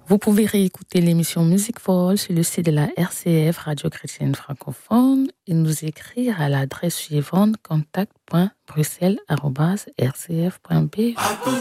Vous pouvez réécouter l'émission Musique for All sur le site de la RCF, Radio Chrétienne Francophone, et nous écrire à l'adresse suivante contact.bruxelles@rcf.be.